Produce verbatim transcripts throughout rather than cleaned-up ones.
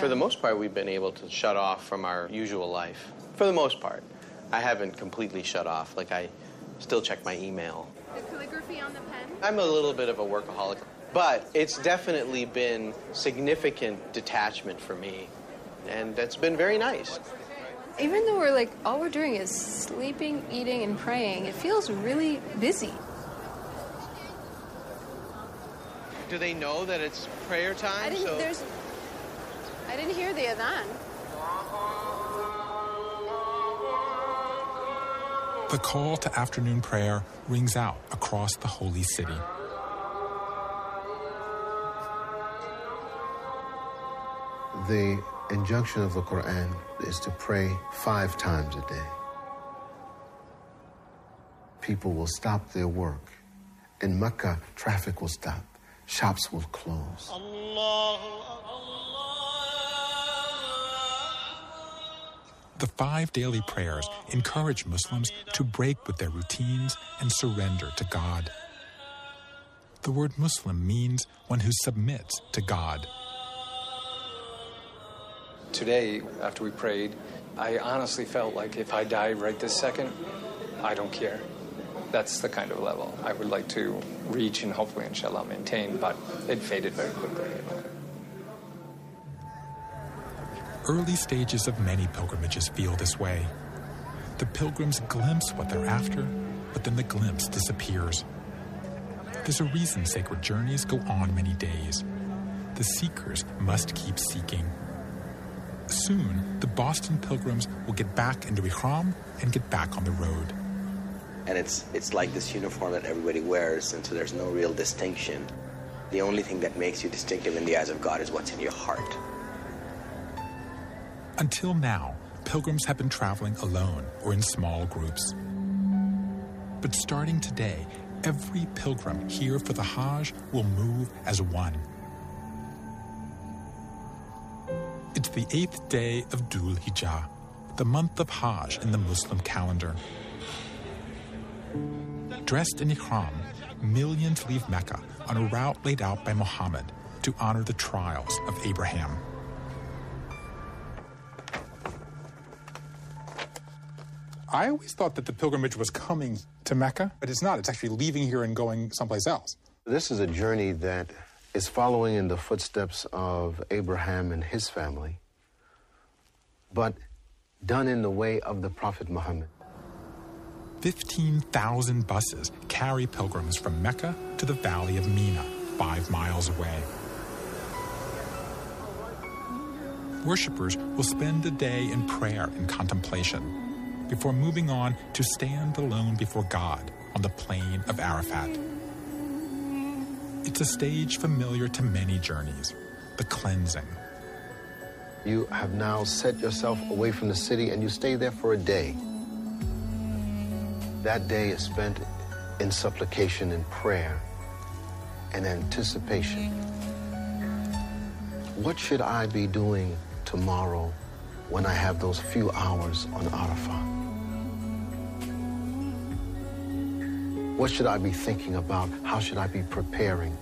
For the most part, we've been able to shut off from our usual life. For the most part. I haven't completely shut off. Like, I still check my email. The calligraphy on the pen? I'm a little bit of a workaholic. But it's definitely been significant detachment for me. And that's been very nice. Even though we're like, all we're doing is sleeping, eating, and praying, it feels really busy. Do they know that it's prayer time? I didn't, so... there's, I didn't hear the adhan. The call to afternoon prayer rings out across the holy city. The injunction of the Quran is to pray five times a day. People will stop their work. In Mecca, traffic will stop. Shops will close. The five daily prayers encourage Muslims to break with their routines and surrender to God. The word Muslim means one who submits to God. Today, after we prayed, I honestly felt like if I die right this second, I don't care. That's the kind of level I would like to reach and hopefully, inshallah, maintain, but it faded very quickly. Early stages of many pilgrimages feel this way. The pilgrims glimpse what they're after, but then the glimpse disappears. There's a reason sacred journeys go on many days. The seekers must keep seeking. Soon, the Boston pilgrims will get back into Ihram and get back on the road. And it's it's like this uniform that everybody wears, and so there's no real distinction. The only thing that makes you distinctive in the eyes of God is what's in your heart. Until now, pilgrims have been traveling alone or in small groups. But starting today, every pilgrim here for the Hajj will move as one. It's the eighth day of Dhul Hijjah, the month of Hajj in the Muslim calendar. Dressed in Ihram, millions leave Mecca on a route laid out by Muhammad to honor the trials of Abraham. I always thought that the pilgrimage was coming to Mecca, but it's not. It's actually leaving here and going someplace else. This is a journey that is following in the footsteps of Abraham and his family, but done in the way of the Prophet Muhammad. fifteen thousand buses carry pilgrims from Mecca to the valley of Mina, five miles away. Worshippers will spend a day in prayer and contemplation before moving on to stand alone before God on the plain of Arafat. It's a stage familiar to many journeys, the cleansing. You have now set yourself away from the city and you stay there for a day. That day is spent in supplication and prayer and anticipation. What should I be doing tomorrow when I have those few hours on Arafat? What should I be thinking about? How should I be preparing?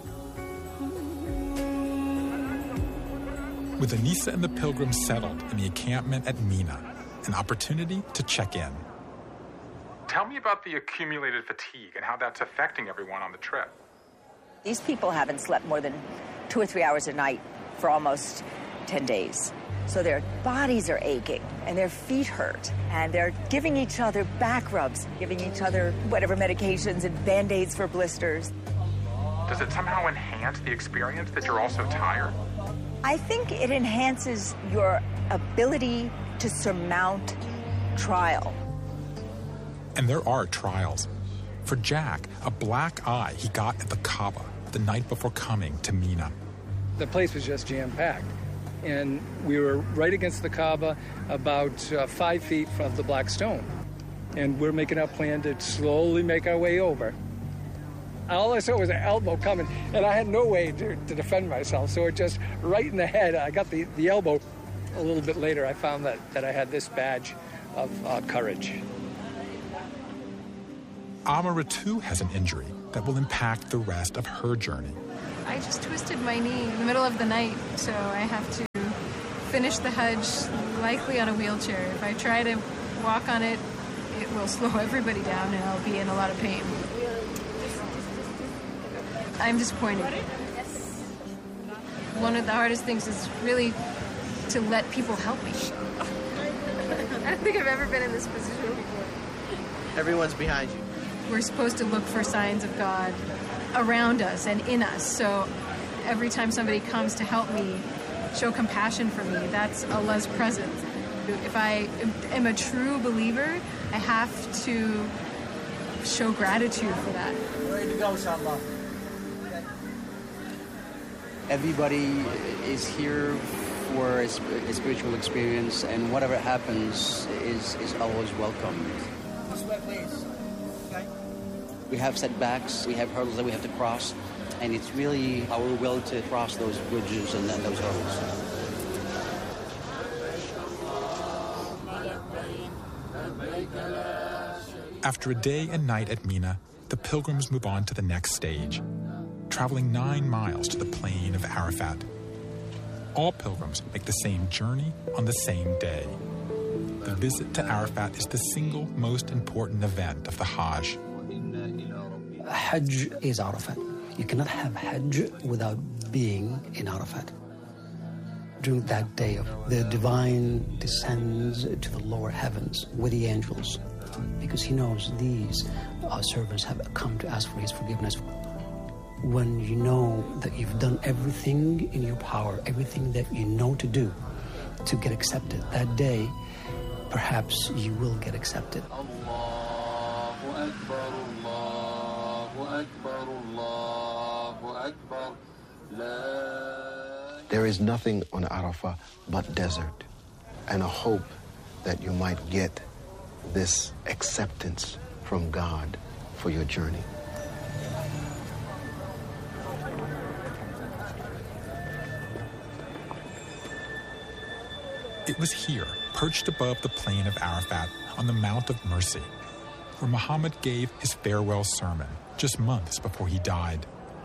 With Anissa and the pilgrims settled in the encampment at Mina, an opportunity to check in. Tell me about the accumulated fatigue and how that's affecting everyone on the trip. These people haven't slept more than two or three hours a night for almost ten days. So their bodies are aching and their feet hurt and they're giving each other back rubs, giving each other whatever medications and Band-Aids for blisters. Does it somehow enhance the experience that you're also tired? I think it enhances your ability to surmount trial. And there are trials. For Jack, a black eye he got at the Kaaba the night before coming to Mina. The place was just jam-packed. And we were right against the Kaaba, about uh, five feet from the Black Stone. And we're making our plan to slowly make our way over. All I saw was an elbow coming, and I had no way to, to defend myself. So it just right in the head, I got the, the elbow. A little bit later, I found that, that I had this badge of uh, courage. Amara, too, has an injury that will impact the rest of her journey. I just twisted my knee in the middle of the night, so I have to finish the Hajj likely on a wheelchair. If I try to walk on it, it will slow everybody down and I'll be in a lot of pain. I'm disappointed. One of the hardest things is really to let people help me. I don't think I've ever been in this position before. Everyone's behind you. We're supposed to look for signs of God around us and in us. So every time somebody comes to help me, show compassion for me, that's Allah's presence. If I am a true believer, I have to show gratitude for that. Ready to go, inshallah. Everybody is here for a, sp- a spiritual experience, and whatever happens is, is always welcome. This way, please. Okay. We have setbacks, we have hurdles that we have to cross, and it's really our will to cross those bridges and, and those hurdles. After a day and night at Mina, the pilgrims move on to the next stage, traveling nine miles to the plain of Arafat. All pilgrims make the same journey on the same day. The visit to Arafat is the single most important event of the Hajj. Hajj is Arafat. You cannot have Hajj without being in Arafat. During that day, the divine descends to the lower heavens with the angels, because he knows these uh, servants have come to ask for his forgiveness. When you know that you've done everything in your power, everything that you know to do to get accepted, that day, perhaps you will get accepted. Allahu Akbar, Allahu Akbar, Allahu Akbar. There is nothing on Arafah but desert, and a hope that you might get this acceptance from God for your journey. It was here, perched above the plain of Arafat on the Mount of Mercy, where Muhammad gave his farewell sermon just months before he died.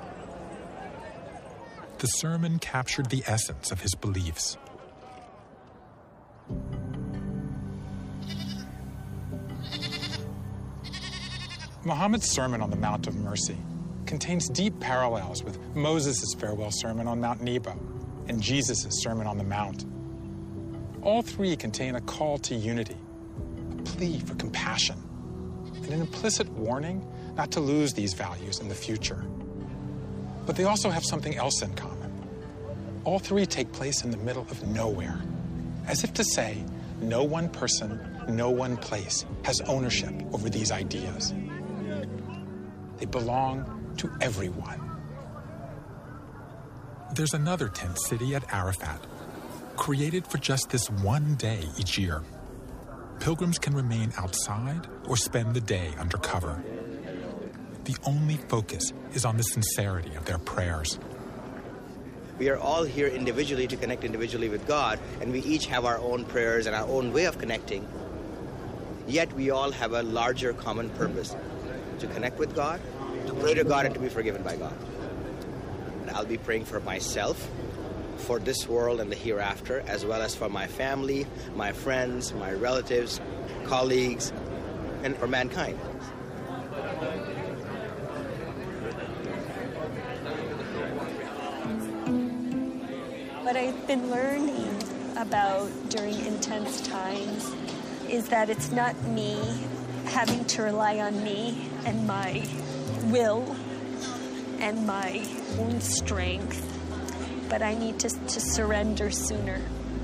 The sermon captured the essence of his beliefs. Muhammad's sermon on the Mount of Mercy contains deep parallels with Moses' farewell sermon on Mount Nebo and Jesus' Sermon on the Mount. All three contain a call to unity, a plea for compassion, and an implicit warning not to lose these values in the future. But they also have something else in common. All three take place in the middle of nowhere, as if to say, no one person, no one place has ownership over these ideas. They belong to everyone. There's another tent city at Arafat, created for just this one day each year. Pilgrims can remain outside or spend the day under cover. The only focus is on the sincerity of their prayers. We are all here individually to connect individually with God, and we each have our own prayers and our own way of connecting. Yet we all have a larger common purpose, to connect with God, to pray to God, and to be forgiven by God. And I'll be praying for myself, for this world and the hereafter, as well as for my family, my friends, my relatives, colleagues, and for mankind. What I've been learning about during intense times is that it's not me having to rely on me and my will and my own strength, but I need to, to surrender sooner.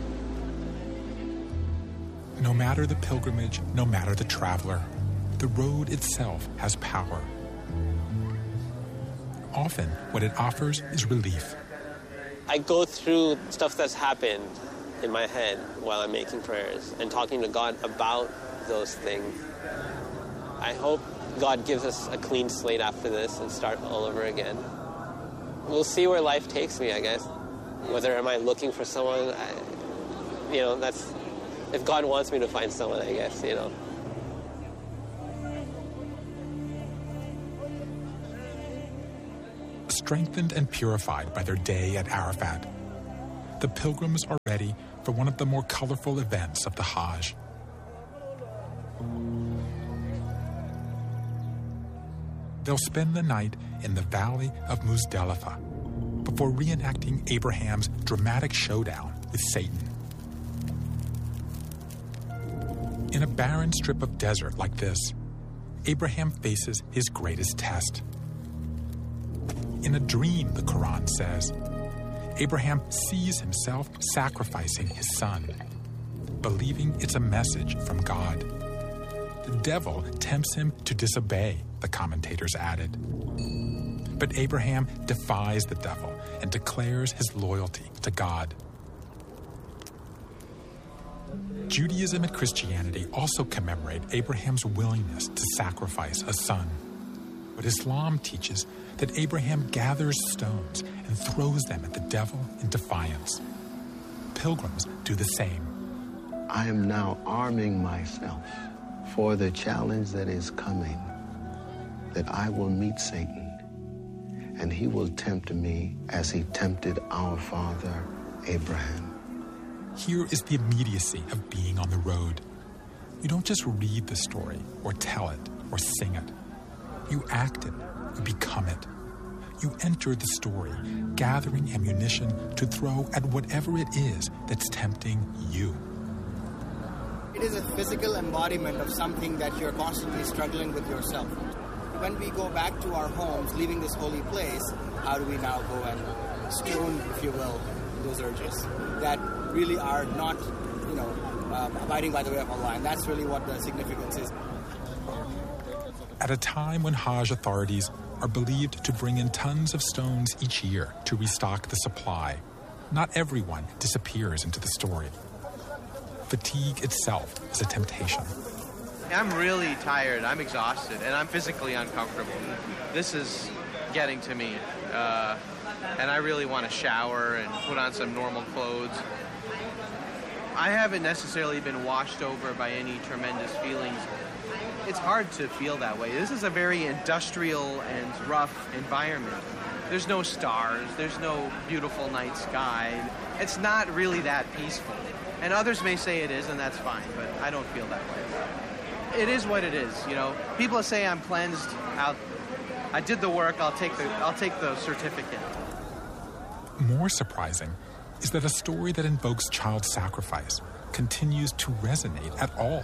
No matter the pilgrimage, no matter the traveler, the road itself has power. Often, what it offers is relief. I go through stuff that's happened in my head while I'm making prayers and talking to God about those things. I hope God gives us a clean slate after this and start all over again. We'll see where life takes me, I guess. Whether am I looking for someone, I, you know, that's, if God wants me to find someone, I guess, you know. Strengthened and purified by their day at Arafat, the pilgrims are ready for one of the more colorful events of the Hajj. They'll spend the night in the valley of Muzdalifah before reenacting Abraham's dramatic showdown with Satan. In a barren strip of desert like this, Abraham faces his greatest test. In a dream, the Quran says, Abraham sees himself sacrificing his son, believing it's a message from God. The devil tempts him to disobey, the commentators added. But Abraham defies the devil and declares his loyalty to God. Judaism and Christianity also commemorate Abraham's willingness to sacrifice a son. But Islam teaches that Abraham gathers stones and throws them at the devil in defiance. Pilgrims do the same. I am now arming myself for the challenge that is coming, that I will meet Satan, and he will tempt me as he tempted our father Abraham. Here is the immediacy of being on the road. You don't just read the story or tell it or sing it. You act it, you become it. You enter the story, gathering ammunition to throw at whatever it is that's tempting you. It is a physical embodiment of something that you're constantly struggling with yourself. When we go back to our homes, leaving this holy place, how do we now go and stone, if you will, those urges that really are not, you know, uh, abiding by the way of Allah? And that's really what the significance is. At a time when Hajj authorities are believed to bring in tons of stones each year to restock the supply, not everyone disappears into the story. Fatigue itself is a temptation. I'm really tired, I'm exhausted, and I'm physically uncomfortable. This is getting to me, uh, and I really want to shower and put on some normal clothes. I haven't necessarily been washed over by any tremendous feelings. It's hard to feel that way. This is a very industrial and rough environment. There's no stars, there's no beautiful night sky. It's not really that peaceful. And others may say it is, and that's fine, but I don't feel that way. It is what it is, you know. People say I'm cleansed. I'll, I did the work. I'll take the. I'll take the certificate. More surprising is that a story that invokes child sacrifice continues to resonate at all.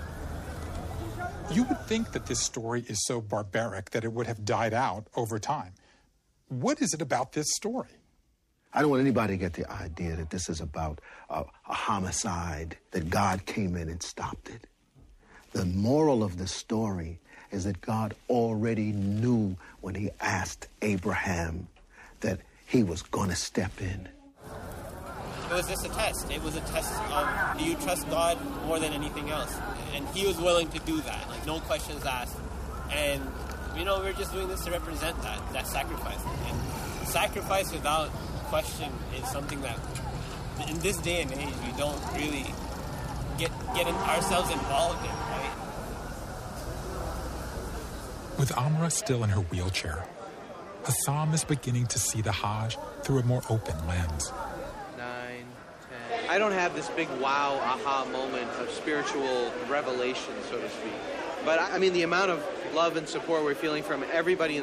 You would think that this story is so barbaric that it would have died out over time. What is it about this story? I don't want anybody to get the idea that this is about a, a homicide, that God came in and stopped it. The moral of the story is that God already knew when he asked Abraham that he was going to step in. It was just a test. It was a test of, do you trust God more than anything else? And he was willing to do that, like no questions asked. And, you know, we're just doing this to represent that, that sacrifice. And sacrifice without question is something that, in this day and age, we don't really get, get in ourselves involved in, right? With Amra still in her wheelchair, Assam is beginning to see the Hajj through a more open lens. Nine, ten. I don't have this big wow, aha moment of spiritual revelation, so to speak. But I mean, the amount of love and support we're feeling from everybody